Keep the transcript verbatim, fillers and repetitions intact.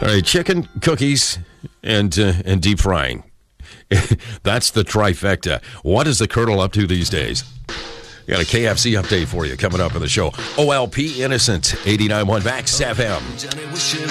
All right, chicken, cookies, and uh, and deep frying. That's the trifecta. What is the Colonel up to these days? Got a K F C update for you coming up in the show. O L P Innocent, eighty-nine point one Max F M.